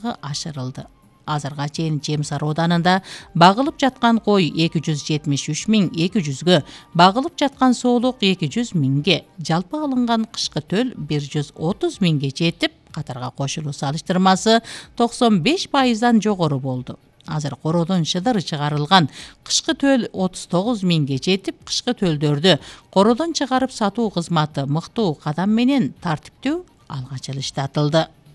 салмагы ашырылды. Азырга чейин Жемсар ауданында багылып жаткан кой 273.200-гө, багылып жаткан соолук 200.000-ге, жалпы алынган кышкы төл 130.000-ге жетип, катарга кошулуу салыштырмасы 95%дан жогору болду. Азыр короодон шыдыр чыгарылган кышкы төл 39.000-ге жетип, кышкы төлдөрдү короодон чыгарып сатуу кызматы мыктуу кадам менен тартиптүү алга жылыштатылды.